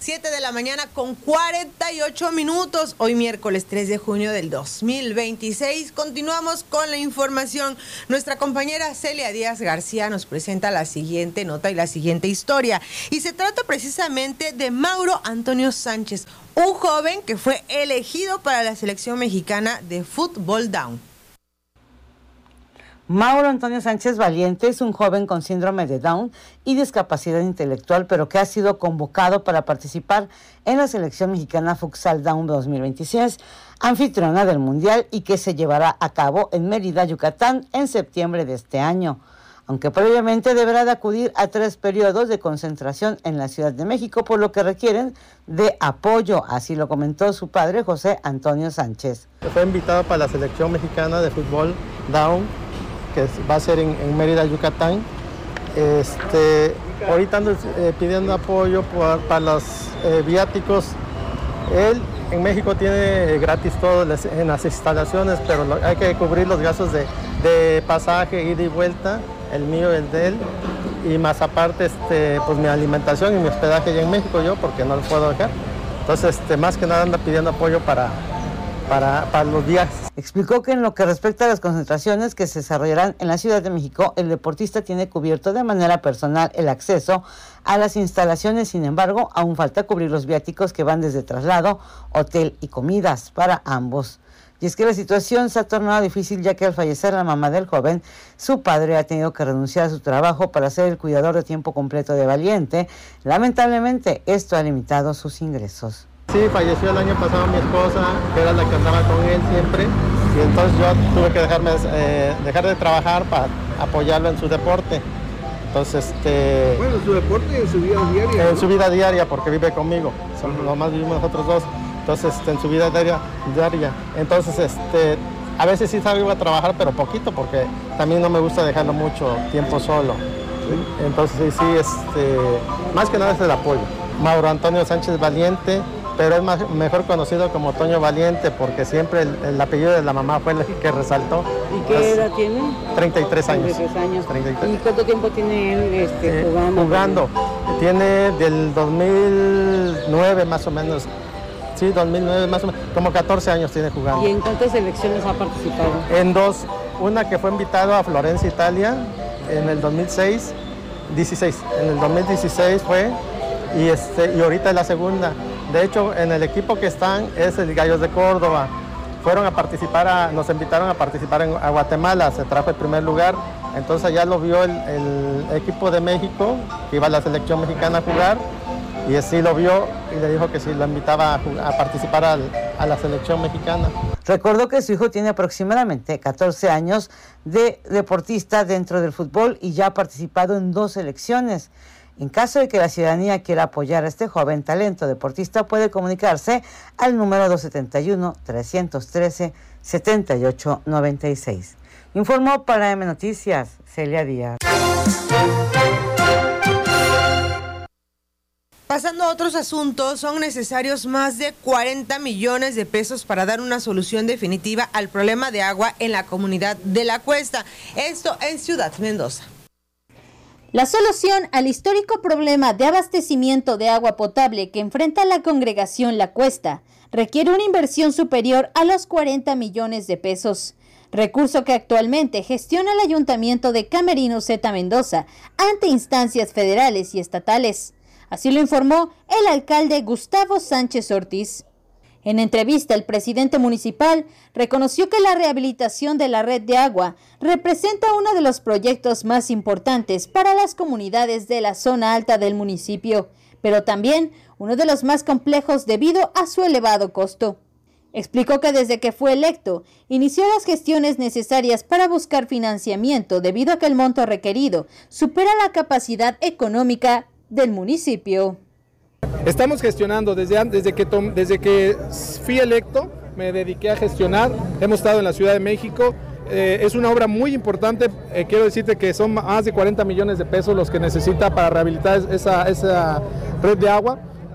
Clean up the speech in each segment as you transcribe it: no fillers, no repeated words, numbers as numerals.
7 de la mañana con 48 minutos. Hoy miércoles 3 de junio del 2026. Continuamos con la información. Nuestra compañera Celia Díaz García nos presenta la siguiente nota y la siguiente historia. Y se trata precisamente de Mauro Antonio Sánchez, un joven que fue elegido para la selección mexicana de fútbol down. Mauro Antonio Sánchez Valiente es un joven con síndrome de Down y discapacidad intelectual, pero que ha sido convocado para participar en la selección mexicana Futsal Down 2026, anfitriona del Mundial, y que se llevará a cabo en Mérida, Yucatán, en septiembre de este año. Aunque previamente deberá de acudir a 3 periodos de concentración en la Ciudad de México, por lo que requieren de apoyo, así lo comentó su padre, José Antonio Sánchez. Fue invitado para la selección mexicana de fútbol Down, que va a ser en Mérida, Yucatán. Ahorita ando pidiendo apoyo para los viáticos. Él en México tiene gratis todo en las instalaciones, pero hay que cubrir los gastos de pasaje, ida y vuelta, el mío y el de él, y más aparte pues mi alimentación y mi hospedaje allá en México, yo porque no lo puedo dejar. Entonces más que nada anda pidiendo apoyo para los viajes. Explicó que en lo que respecta a las concentraciones que se desarrollarán en la Ciudad de México, el deportista tiene cubierto de manera personal el acceso a las instalaciones. Sin embargo, aún falta cubrir los viáticos que van desde traslado, hotel y comidas para ambos. Y es que la situación se ha tornado difícil, ya que al fallecer la mamá del joven, su padre ha tenido que renunciar a su trabajo para ser el cuidador de tiempo completo de Valiente. Lamentablemente, esto ha limitado sus ingresos. Sí, falleció el año pasado mi esposa, que era la que andaba con él siempre, y entonces yo tuve que dejar de trabajar para apoyarlo en su deporte. Entonces, Bueno, en su deporte y en su vida diaria. En su vida diaria, porque vive conmigo, nomás vivimos nosotros dos. Entonces, en su vida diaria. Entonces, a veces sí salgo a trabajar, pero poquito, porque también no me gusta dejarlo mucho tiempo solo. ¿Sí? Entonces, más que nada es el apoyo. Mauro Antonio Sánchez Valiente, pero es mejor conocido como Toño Valiente, porque siempre el apellido de la mamá fue el que resaltó. ¿Y qué edad tiene? 33 años. 33 años. 33. ¿Y cuánto tiempo tiene él jugando? Jugando. Tiene del 2009 más o menos. Sí, 2009 más o menos. Como 14 años tiene jugando. ¿Y en cuántas selecciones ha participado? En 2. Una que fue invitado a Florencia, Italia, en el 2016. En el 2016 fue, y ahorita es la segunda. De hecho, en el equipo que están es el Gallos de Córdoba. Fueron a participar, nos invitaron a participar a Guatemala, se trajo el primer lugar. Entonces allá lo vio el equipo de México, que iba a la selección mexicana a jugar, y sí lo vio y le dijo que sí lo invitaba a participar a la selección mexicana. Recordó que su hijo tiene aproximadamente 14 años de deportista dentro del fútbol y ya ha participado en 2 selecciones. En caso de que la ciudadanía quiera apoyar a este joven talento deportista, puede comunicarse al número 271-313-7896. Informó para M Noticias, Celia Díaz. Pasando a otros asuntos, son necesarios más de 40 millones de pesos para dar una solución definitiva al problema de agua en la comunidad de La Cuesta. Esto en Ciudad Mendoza. La solución al histórico problema de abastecimiento de agua potable que enfrenta la congregación La Cuesta requiere una inversión superior a los 40 millones de pesos, recurso que actualmente gestiona el Ayuntamiento de Camerino Zeta Mendoza ante instancias federales y estatales. Así lo informó el alcalde Gustavo Sánchez Ortiz. En entrevista, el presidente municipal reconoció que la rehabilitación de la red de agua representa uno de los proyectos más importantes para las comunidades de la zona alta del municipio, pero también uno de los más complejos debido a su elevado costo. Explicó que desde que fue electo, inició las gestiones necesarias para buscar financiamiento debido a que el monto requerido supera la capacidad económica del municipio. Estamos gestionando desde que fui electo, me dediqué a gestionar. Hemos estado en la Ciudad de México. Es una obra muy importante. Quiero decirte que son más de 40 millones de pesos los que necesita para rehabilitar esa red de agua.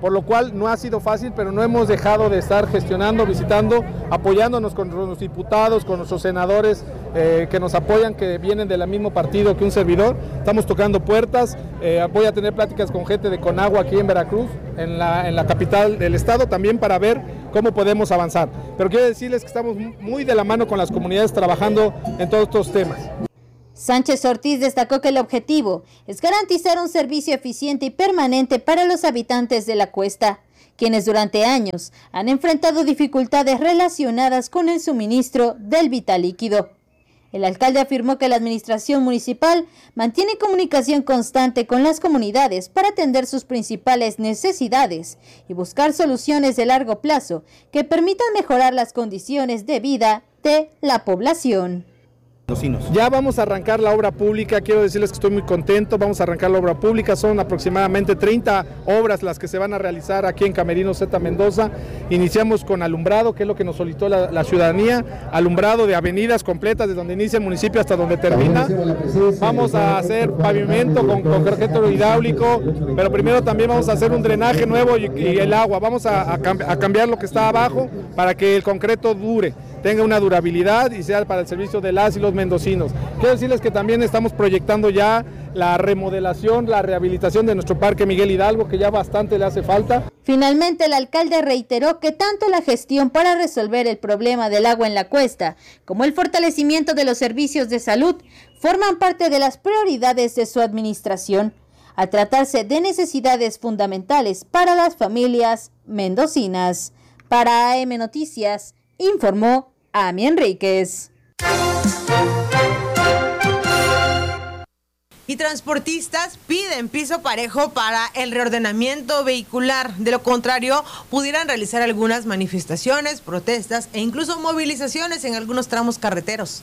por lo cual no ha sido fácil, pero no hemos dejado de estar gestionando, visitando, apoyándonos con los diputados, con nuestros senadores que nos apoyan, que vienen del mismo partido que un servidor. Estamos tocando puertas, voy a tener pláticas con gente de Conagua aquí en Veracruz, en la capital del estado, también para ver cómo podemos avanzar. Pero quiero decirles que estamos muy de la mano con las comunidades trabajando en todos estos temas. Sánchez Ortiz destacó que el objetivo es garantizar un servicio eficiente y permanente para los habitantes de la Cuesta, quienes durante años han enfrentado dificultades relacionadas con el suministro del vital líquido. El alcalde afirmó que la administración municipal mantiene comunicación constante con las comunidades para atender sus principales necesidades y buscar soluciones de largo plazo que permitan mejorar las condiciones de vida de la población. Ya vamos a arrancar la obra pública, quiero decirles que estoy muy contento, vamos a arrancar la obra pública, son aproximadamente 30 obras las que se van a realizar aquí en Camerino Z Mendoza. Iniciamos con alumbrado, que es lo que nos solicitó la ciudadanía, alumbrado de avenidas completas, desde donde inicia el municipio hasta donde termina. Vamos a hacer pavimento con concreto hidráulico, pero primero también vamos a hacer un drenaje nuevo y el agua, vamos a cambiar lo que está abajo para que el concreto dure, tenga una durabilidad y sea para el servicio de las y los mendocinos. Quiero decirles que también estamos proyectando ya la remodelación, la rehabilitación de nuestro Parque Miguel Hidalgo, que ya bastante le hace falta. Finalmente, el alcalde reiteró que tanto la gestión para resolver el problema del agua en la Cuesta como el fortalecimiento de los servicios de salud forman parte de las prioridades de su administración, al tratarse de necesidades fundamentales para las familias mendocinas. Para AM Noticias, informó Ami Enríquez. Y transportistas piden piso parejo para el reordenamiento vehicular. De lo contrario, pudieran realizar algunas manifestaciones, protestas e incluso movilizaciones en algunos tramos carreteros.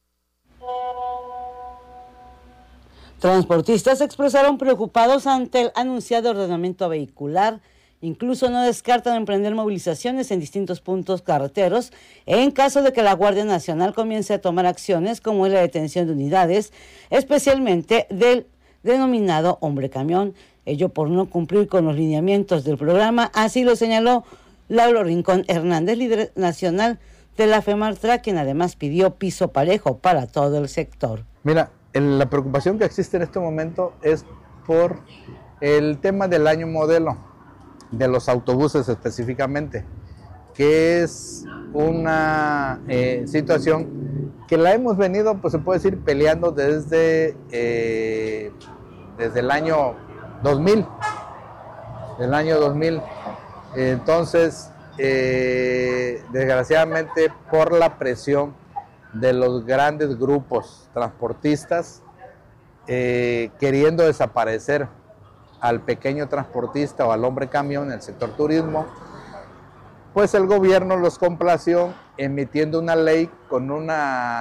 Transportistas se expresaron preocupados ante el anunciado ordenamiento vehicular. Incluso no descartan emprender movilizaciones en distintos puntos carreteros en caso de que la Guardia Nacional comience a tomar acciones como la detención de unidades, especialmente del denominado hombre camión, ello por no cumplir con los lineamientos del programa. Así lo señaló Lauro Rincón Hernández, líder nacional de la FEMARTRA, quien además pidió piso parejo para todo el sector. Mira, la preocupación que existe en este momento es por el tema del año modelo de los autobuses específicamente, que es una situación que la hemos venido, pues se puede decir, peleando desde el año 2000. Entonces, desgraciadamente, por la presión de los grandes grupos transportistas, queriendo desaparecer al pequeño transportista o al hombre camión en el sector turismo, pues el gobierno los complació emitiendo una ley con un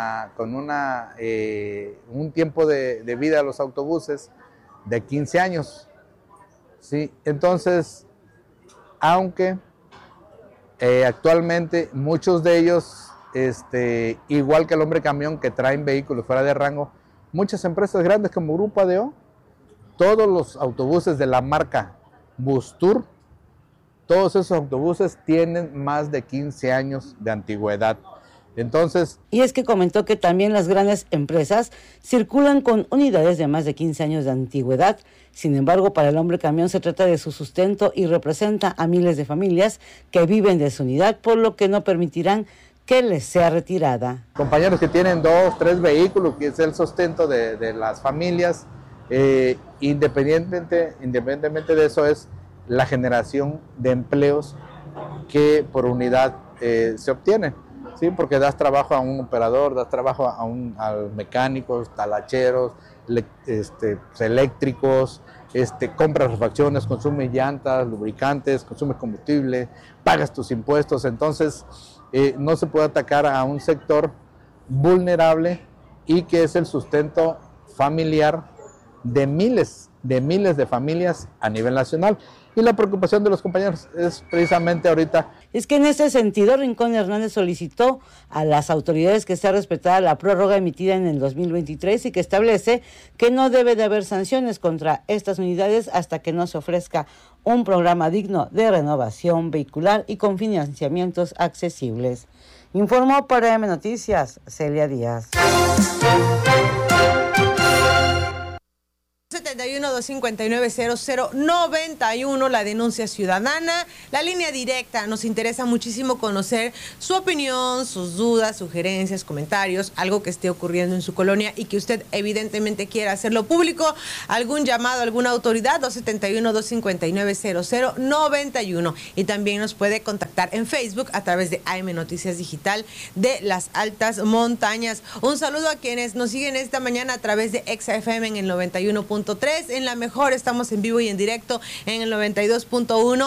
tiempo de vida a los autobuses de 15 años. ¿Sí? Entonces, aunque actualmente muchos de ellos, igual que el hombre camión, que traen vehículos fuera de rango, muchas empresas grandes como Grupo ADO, todos los autobuses de la marca Bustur, todos esos autobuses tienen más de 15 años de antigüedad. Entonces, y es que comentó que también las grandes empresas circulan con unidades de más de 15 años de antigüedad. Sin embargo, para el hombre camión se trata de su sustento y representa a miles de familias que viven de su unidad, por lo que no permitirán que les sea retirada. Compañeros que tienen 2, 3 vehículos, que es el sustento de las familias, independientemente de eso, es la generación de empleos que por unidad se obtiene, ¿sí? Porque das trabajo a un operador, das trabajo a mecánicos, talacheros, eléctricos, compras refacciones, consumes llantas, lubricantes, consumes combustible, pagas tus impuestos. Entonces no se puede atacar a un sector vulnerable y que es el sustento familiar de miles de familias a nivel nacional. Y la preocupación de los compañeros es precisamente ahorita. Es que en ese sentido, Rincón Hernández solicitó a las autoridades que sea respetada la prórroga emitida en el 2023 y que establece que no debe de haber sanciones contra estas unidades hasta que no se ofrezca un programa digno de renovación vehicular y con financiamientos accesibles. Informó para M Noticias, Celia Díaz. 71-259-0091, la denuncia ciudadana, la línea directa. Nos interesa muchísimo conocer su opinión, sus dudas, sugerencias, comentarios, algo que esté ocurriendo en su colonia y que usted evidentemente quiera hacerlo público. Algún llamado a alguna autoridad, 271-259-0091. Y también nos puede contactar en Facebook a través de AM Noticias Digital de las Altas Montañas. Un saludo a quienes nos siguen esta mañana a través de ExaFM en el 91.3. En La Mejor estamos en vivo y en directo en el 92.1